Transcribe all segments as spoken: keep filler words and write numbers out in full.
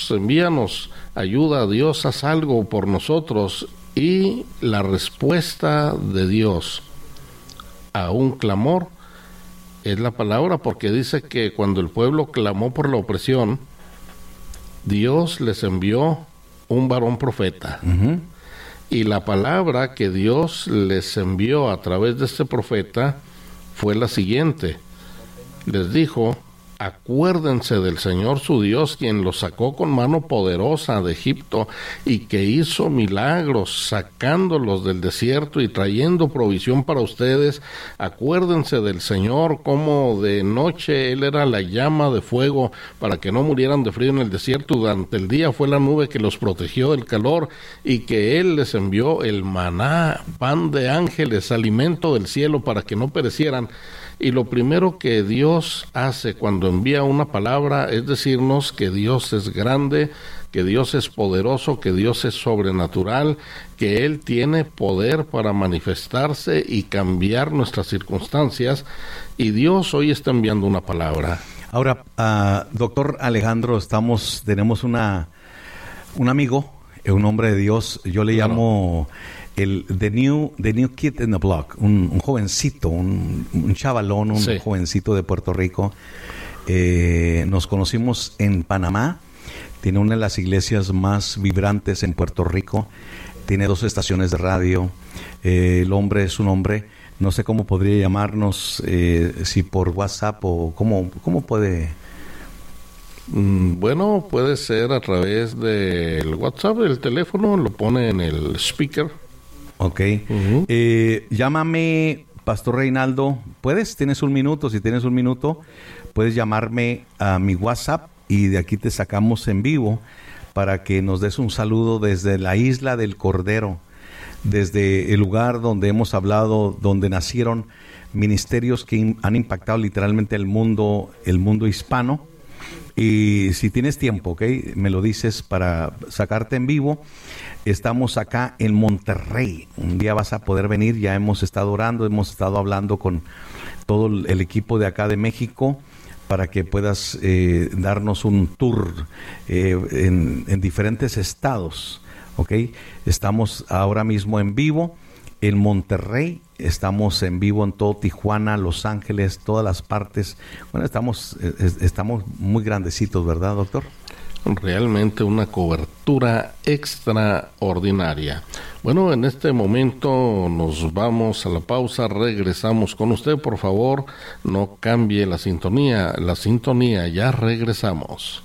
Dios, envíanos ayuda, Dios, haz algo por nosotros. Y la respuesta de Dios a un clamor es la palabra, porque dice que cuando el pueblo clamó por la opresión, Dios les envió un varón profeta. Uh-huh. Y la palabra que Dios les envió a través de este profeta fue la siguiente. Les dijo: acuérdense del Señor su Dios, quien los sacó con mano poderosa de Egipto y que hizo milagros sacándolos del desierto y trayendo provisión para ustedes. Acuérdense del Señor, como de noche Él era la llama de fuego para que no murieran de frío en el desierto. Durante el día fue la nube que los protegió del calor, y que Él les envió el maná, pan de ángeles, alimento del cielo para que no perecieran. Y lo primero que Dios hace cuando envía una palabra es decirnos que Dios es grande, que Dios es poderoso, que Dios es sobrenatural, que Él tiene poder para manifestarse y cambiar nuestras circunstancias. Y Dios hoy está enviando una palabra. Ahora, uh, doctor Alejandro, estamos, tenemos una un amigo, un hombre de Dios. Yo le claro. llamo el the new the new kid in the block, un, un jovencito, un, un chavalón, un sí. jovencito de Puerto Rico. Eh, nos conocimos en Panamá. Tiene una de las iglesias más vibrantes en Puerto Rico. Tiene dos estaciones de radio. Eh, el hombre es un hombre. No sé cómo podría llamarnos, eh, si por WhatsApp o cómo, cómo puede. Bueno, puede ser a través del WhatsApp, el teléfono, lo pone en el speaker. Ok. Uh-huh. Eh, llámame, Pastor Reinaldo. ¿Puedes? ¿Tienes un minuto? Si tienes un minuto, puedes llamarme a mi WhatsApp y de aquí te sacamos en vivo para que nos des un saludo desde la Isla del Cordero, desde el lugar donde hemos hablado, donde nacieron ministerios que han impactado literalmente el mundo, el mundo hispano. Y si tienes tiempo, ¿ok? Me lo dices para sacarte en vivo. Estamos acá en Monterrey. Un día vas a poder venir. Ya hemos estado orando, hemos estado hablando con todo el equipo de acá de México para que puedas eh, darnos un tour eh, en, en diferentes estados, ¿ok? Estamos ahora mismo en vivo en Monterrey. Estamos en vivo en todo Tijuana, Los Ángeles, todas las partes. Bueno, estamos estamos muy grandecitos, ¿verdad, doctor? Realmente una cobertura extraordinaria. Bueno, en este momento nos vamos a la pausa, regresamos con usted. Por favor, no cambie la sintonía, la sintonía, ya regresamos.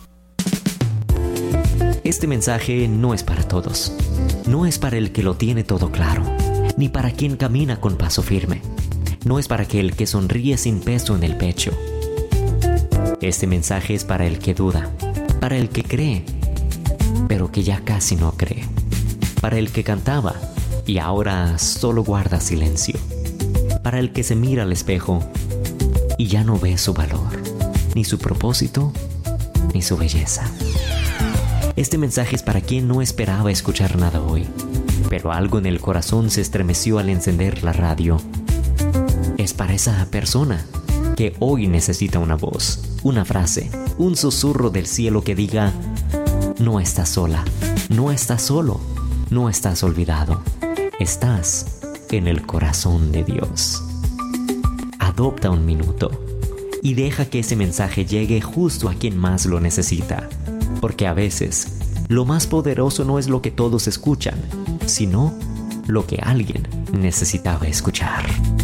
Este mensaje no es para todos. No es para el que lo tiene todo claro, ni para quien camina con paso firme. No es para aquel que sonríe sin peso en el pecho. Este mensaje es para el que duda, para el que cree, pero que ya casi no cree, para el que cantaba y ahora solo guarda silencio, para el que se mira al espejo y ya no ve su valor, ni su propósito, ni su belleza. Este mensaje es para quien no esperaba escuchar nada hoy, pero algo en el corazón se estremeció al encender la radio. Es para esa persona que hoy necesita una voz, una frase, un susurro del cielo que diga: no estás sola, no estás solo, no estás olvidado, estás en el corazón de Dios. Adopta un minuto y deja que ese mensaje llegue justo a quien más lo necesita. Porque a veces, lo más poderoso no es lo que todos escuchan, sino lo que alguien necesitaba escuchar.